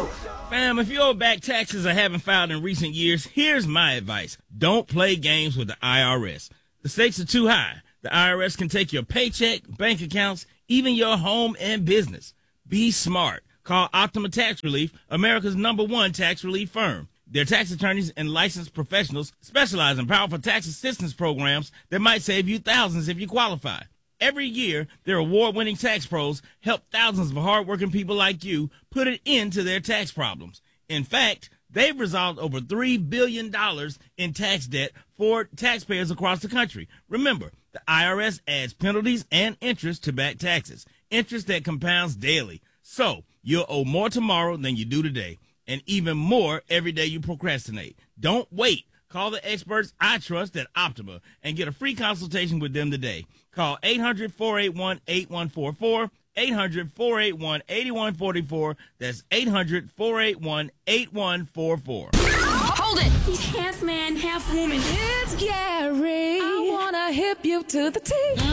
Fam, if you owe back taxes or haven't filed in recent years, here's my advice. Don't play games with the IRS. The stakes are too high. The IRS can take your paycheck, bank accounts, even your home and business. Be smart. Call Optima Tax Relief, America's #1 tax relief firm. Their tax attorneys and licensed professionals specialize in powerful tax assistance programs that might save you thousands if you qualify. Every year, their award-winning tax pros help thousands of hardworking people like you put an end to their tax problems. In fact, they've resolved over $3 billion in tax debt for taxpayers across the country. Remember, the IRS adds penalties and interest to back taxes, interest that compounds daily. So, you'll owe more tomorrow than you do today, and even more every day you procrastinate. Don't wait. Call the experts I trust at Optima and get a free consultation with them today. Call 800-481-8144, 800-481-8144. That's 800-481-8144. Hold it! He's half man, half woman. It's Gary. I wanna hip you to the T.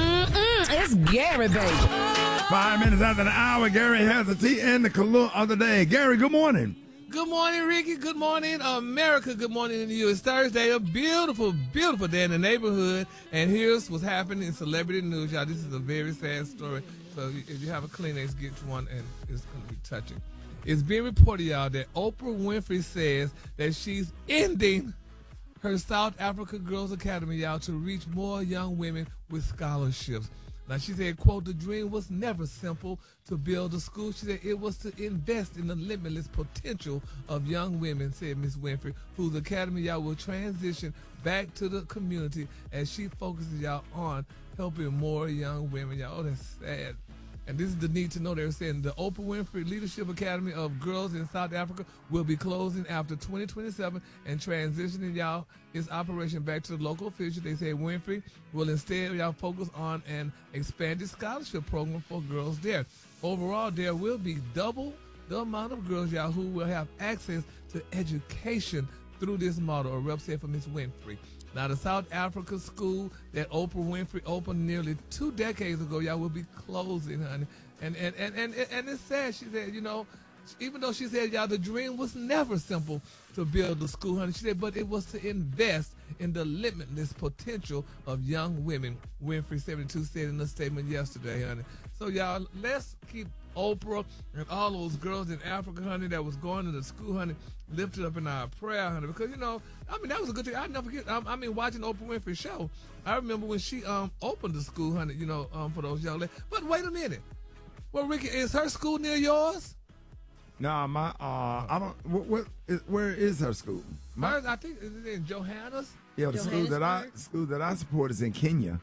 It's Gary, baby. 5 minutes after the hour, Gary has the tea and the color of the day. Gary, good morning. Good morning, Ricky. Good morning, America. Good morning to you. It's Thursday, a beautiful, beautiful day in the neighborhood. And here's what's happening in celebrity news, y'all. This is a very sad story. So if you have a Kleenex, get one, and it's going to be touching. It's being reported, y'all, that Oprah Winfrey says that she's ending her South Africa Girls Academy, y'all, to reach more young women with scholarships. Now, she said, quote, the dream was never simple to build a school. She said it was to invest in the limitless potential of young women, said Miss Winfrey, whose academy, y'all, will transition back to the community as she focuses, y'all, on helping more young women. Y'all, oh, that's sad. And this is the need to know. They're saying the Oprah Winfrey Leadership Academy of Girls in South Africa will be closing after 2027 and transitioning, y'all, its operation back to the local official. They say Winfrey will instead, y'all, focus on an expanded scholarship program for girls there. Overall, there will be double the amount of girls, y'all, who will have access to education through this model, a rep said for Miss Winfrey. Now, the South Africa school that Oprah Winfrey opened nearly 2 decades ago, y'all, will be closing, honey. And it's sad. She said, you know, even though she said, y'all, the dream was never simple to build a school, honey. She said, but it was to invest in the limitless potential of young women, Winfrey 72 said in a statement yesterday, honey. So, y'all, let's keep Oprah and all those girls in Africa, honey, that was going to the school, honey, lifted up in our prayer, honey, because, you know, I mean, that was a good thing. I'll never forget, I mean, watching Oprah Winfrey show, I remember when she opened the school, honey, you know, for those young ladies. But wait a minute. Well, Ricky, is her school near yours? No, I don't, where is her school? Hers, I think, is it in Johannesburg? Yeah, the school that I support is in Kenya.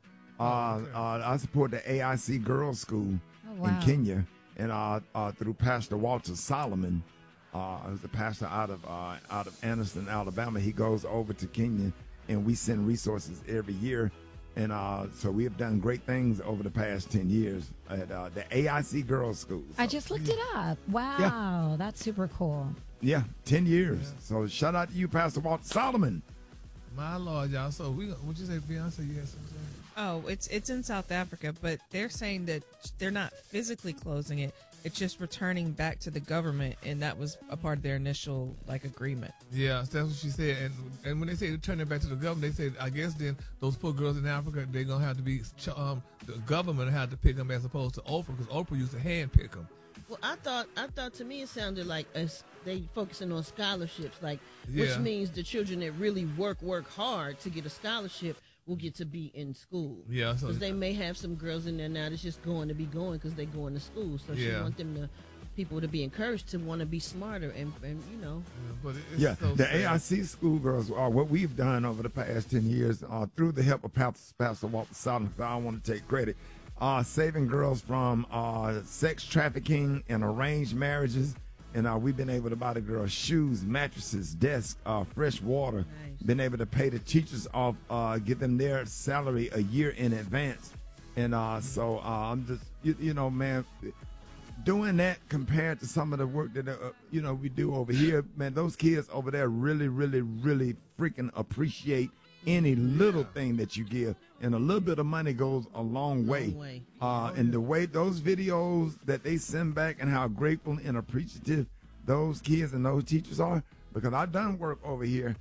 I support the AIC Girls School in Kenya, and through Pastor Walter Solomon, who's the pastor out of Anderson, Alabama. He goes over to Kenya, and we send resources every year, and so we have done great things over the past 10 years at the AIC Girls School. So, I just looked it up. Wow, that's super cool. Yeah, 10 years. Yeah. So shout out to you, Pastor Walter Solomon. My Lord, y'all. So would you say, Beyonce, you had something? Oh, it's in South Africa, but they're saying that they're not physically closing it. It's just returning back to the government, and that was a part of their initial agreement. Yeah, that's what she said. And when they say returning back to the government, they say, I guess then those poor girls in Africa, they're gonna have to be the government had to pick them as opposed to Oprah, because Oprah used to hand pick them. Well, I thought to me it sounded like they focusing on scholarships, which means the children that really work hard to get a scholarship will get to be in school. Yeah, because they may have some girls in there now that's just going to be going because they're going to school. So she want people to be encouraged to want to be smarter and you know. Yeah, but the AIC schoolgirls are what we've done over the past 10 years through the help of Pastor Walter Solomon. I don't want to take credit. Saving girls from sex trafficking and arranged marriages. And we've been able to buy the girls shoes, mattresses, desks, fresh water. Nice. Been able to pay the teachers off, give them their salary a year in advance. And so I'm just, you know, man, doing that compared to some of the work that, we do over here, man, those kids over there really, really, really freaking appreciate any little thing that you give. And a little bit of money goes a long way. And the way those videos that they send back and how grateful and appreciative those kids and those teachers are, because I've done work over here,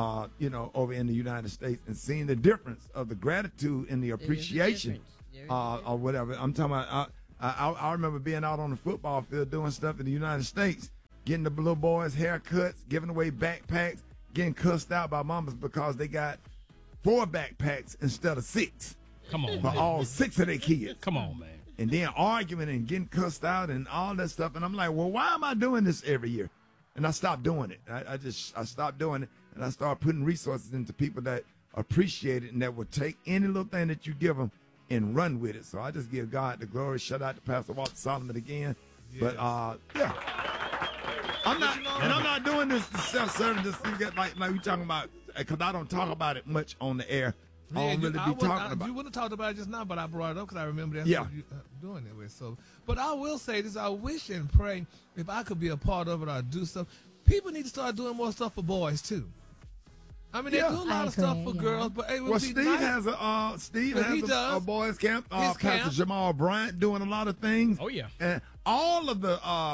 over in the United States, and seeing the difference of the gratitude and the appreciation, or whatever. I'm talking about. I remember being out on the football field doing stuff in the United States, getting the little boys haircuts, giving away backpacks, getting cussed out by mamas because they got 4 backpacks instead of 6. Come on, for man. all 6 of their kids. Come on, man. And then arguing and getting cussed out and all that stuff. And I'm like, well, why am I doing this every year? And I stopped doing it. I stopped doing it, and I started putting resources into people that appreciate it and that will take any little thing that you give them and run with it. So I just give God the glory. Shout out to Pastor Walter Solomon again. Yes. But yeah, I'm not doing this self-serving. Just to get like we talking about, because I don't talk about it much on the air. I don't really be talking about. You wouldn't have talked about it just now, but I brought it up because I remember that's what you doing it with. So, but I will say this: I wish and pray if I could be a part of it or do stuff. People need to start doing more stuff for boys too. I mean, they do a lot of stuff for girls, but it would be Steve nice. has a boys camp. Pastor Jamal Bryant doing a lot of things. Oh yeah, and all of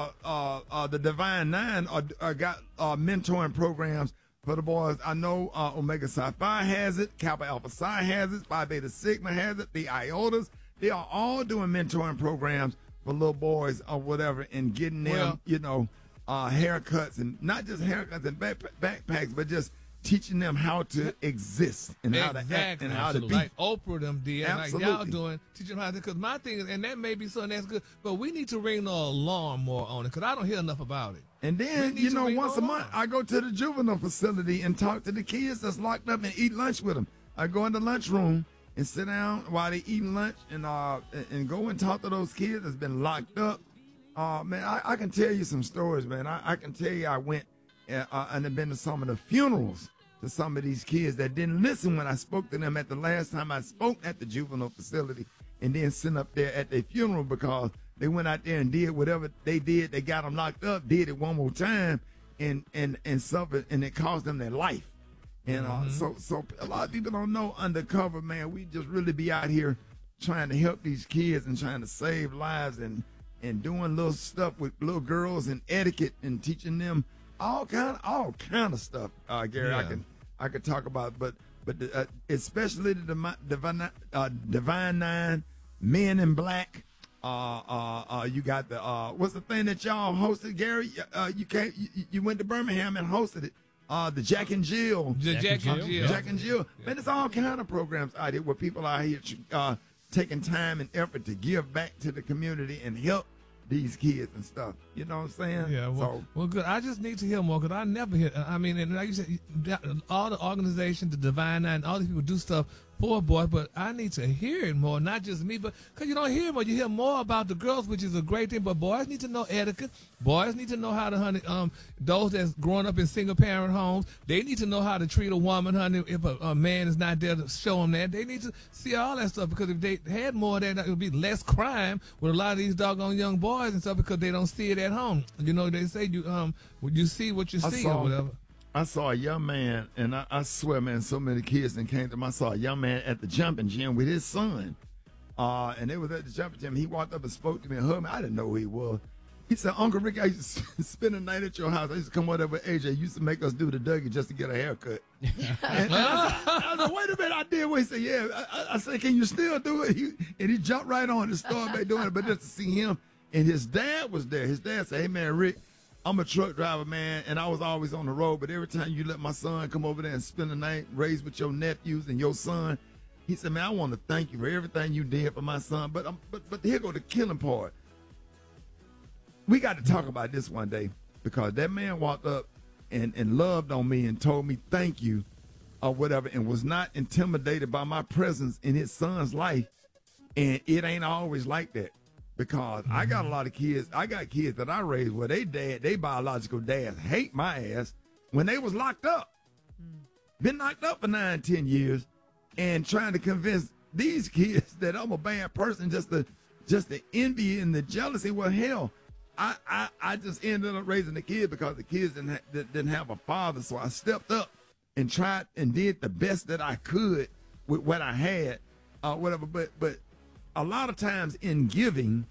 the Divine Nine are got mentoring programs for the boys. I know Omega Psi Phi has it, Kappa Alpha Psi has it, Phi Beta Sigma has it, the Iotas. They are all doing mentoring programs for little boys or whatever, and getting them, haircuts, and not just haircuts and backpacks, but just teaching them how to exist and how to act and how to be. Like Oprah them did, Absolutely. like y'all doing, teach them how to. Because my thing is, and that may be something that's good, but we need to ring the alarm more on it because I don't hear enough about it. And then, once a month, I go to the juvenile facility and talk to the kids that's locked up and eat lunch with them. I go in the lunchroom and sit down while they eating lunch and go and talk to those kids that's been locked up. Man, I can tell you some stories, man. I can tell you I went and have been to some of the funerals to some of these kids that didn't listen when I spoke to them at the last time I spoke at the juvenile facility, and then sitting up there at their funeral because they went out there and did whatever they did. They got them locked up, did it one more time, and suffered, and it cost them their life. And so a lot of people don't know undercover, man. We just really be out here trying to help these kids and trying to save lives and doing little stuff with little girls and etiquette and teaching them all kind of stuff, Gary. Yeah. I could talk about, but especially the Divine Nine, Men in Black. You got the what's the thing that y'all hosted, Gary? You went to Birmingham and hosted it. The Jack and Jill. Jack and Jill. Man, it's all kind of programs out here where people are here taking time and effort to give back to the community and help these kids and stuff. You know what I'm saying? Yeah, well, good. I just need to hear more because I never hear. I mean, and like you said, all the organizations, the Divine Nine, all these people do stuff for boys, but I need to hear it more, not just me, but because you don't hear more. You hear more about the girls, which is a great thing, but boys need to know etiquette. Boys need to know how to, honey, those that's growing up in single-parent homes, they need to know how to treat a woman, honey, if a man is not there to show them that. They need to see all that stuff because if they had more of that, it would be less crime with a lot of these doggone young boys and stuff because they don't see it at home. You know, they say you see what you see or whatever. I saw a young man, and I swear, man, so many kids that came to him. I saw a young man at the jumping gym with his son. And they was at the jumping gym. He walked up and spoke to me and hugged me. I didn't know who he was. He said, Uncle Rick, I used to spend the night at your house. I used to come over with AJ. He used to make us do the Dougie just to get a haircut. And I said, wait a minute, I did. He said, yeah. I said, can you still do it? And he jumped right on and started back doing it. But just to see him, and his dad was there. His dad said, hey, man, Rick, I'm a truck driver, man, and I was always on the road, but every time you let my son come over there and spend the night, raised with your nephews and your son, he said, man, I want to thank you for everything you did for my son. But here go the killing part. We got to talk about this one day because that man walked up and loved on me and told me thank you or whatever and was not intimidated by my presence in his son's life. And it ain't always like that. Because I got a lot of kids. I got kids that I raised where they biological dads hate my ass when they was locked up. Been locked up for 9-10 years and trying to convince these kids that I'm a bad person just the envy and the jealousy. Well, hell, I just ended up raising the kid because the kids didn't have a father. So I stepped up and tried and did the best that I could with what I had, whatever. But a lot of times in giving,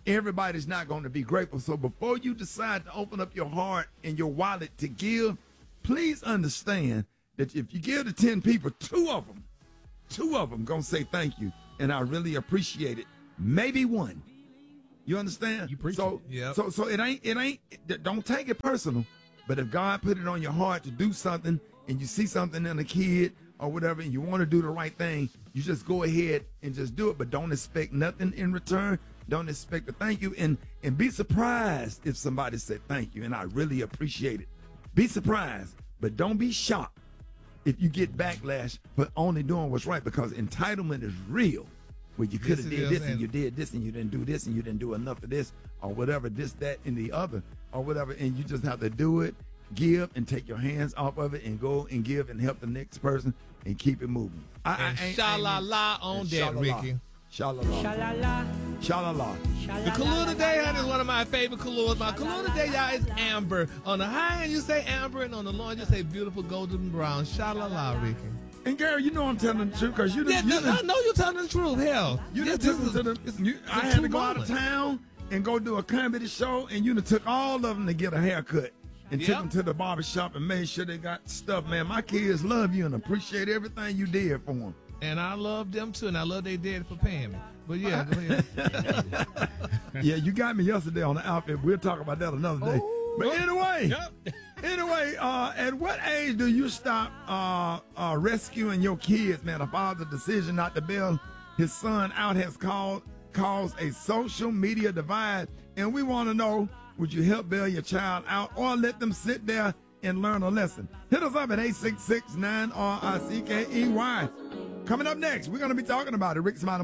everybody's not going to be grateful. So before you decide to open up your heart and your wallet to give, please understand that if you give to 10 people, two of them going to say thank you, and I really appreciate it. Maybe one. You understand? You appreciate it. Yep. So it ain't, don't take it personal. But if God put it on your heart to do something, and you see something in a kid or whatever, and you want to do the right thing, you just go ahead and just do it. But don't expect nothing in return. Don't expect a thank you. And be surprised if somebody said thank you, and I really appreciate it. Be surprised, but don't be shocked if you get backlash for only doing what's right, because entitlement is real. Where you could have did this and you did this and you didn't do this and you didn't do enough of this or whatever, this, that, and the other or whatever. And you just have to do it, give, and take your hands off of it and go and give and help the next person and keep it moving. Sha-la-la on that, Ricky. Sha-la-la. Sha-la-la. Sha-la-la. The Kahlua today, honey, is one of my favorite Kahluas. My Kahlua today, y'all, is amber. On the high end, you say amber, and on the low end, you say beautiful golden brown. Sha-la-la, Ricky. And Gary, you know I'm telling the truth because I know you're telling the truth. Hell, I had to go out of town and go do a comedy show, and you took all of them to get a haircut and took them to the barbershop and made sure they got stuff. Man, my kids love you and appreciate everything you did for them. And I love them too, and I love they did for paying me. But yeah, go ahead. Yeah, you got me yesterday on the outfit. We'll talk about that another day. But anyway, at what age do you stop rescuing your kids, man? A father's decision not to bail his son out has caused a social media divide. And we want to know, would you help bail your child out or let them sit there and learn a lesson? Hit us up at 866-9-RICKEY. Coming up next, we're going to be talking about it. Rick Smiley